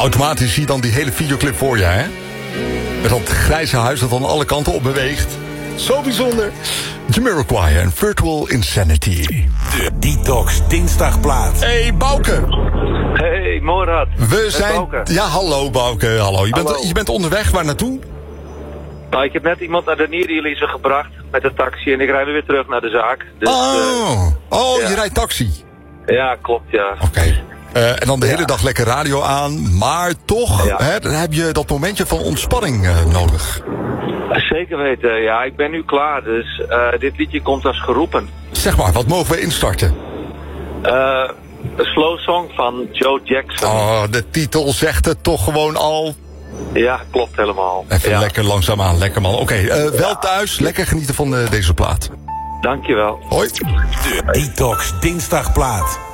automatisch zie je dan die hele videoclip voor je, hè? Met dat grijze huis dat dan alle kanten op beweegt. Zo bijzonder. Jamiroquai en Virtual Insanity. De Detox Dinsdagplaat. Hey, Bouke. Hey, Morad. We zijn... Bouke. Ja, hallo Bouke. Hallo. Je bent onderweg. Waar naartoe? Nou, ik heb net iemand naar de nierdialyse gebracht met de taxi en ik rijd weer terug naar de zaak. Dus, ja. Je rijdt taxi. Ja, klopt, ja. Oké. En dan de hele dag lekker radio aan. Maar toch, hè, dan heb je dat momentje van ontspanning nodig. Zeker weten, ja. Ik ben nu klaar, dus dit liedje komt als geroepen. Zeg maar, wat mogen we instarten? Een slow song van Joe Jackson. Oh, de titel zegt het toch gewoon al. Ja, klopt helemaal. Even lekker langzaamaan, lekker man. Oké, wel thuis, lekker genieten van deze plaat. Dankjewel. Hoi. De Detox Dinsdagplaat.